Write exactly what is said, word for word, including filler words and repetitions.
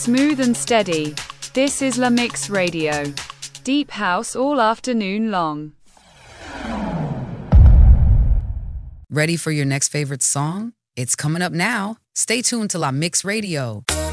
Smooth and steady. This is La Mix Radio. Deep house all afternoon long. Ready for your next favorite song? It's coming up now. Stay tuned to La Mix Radio.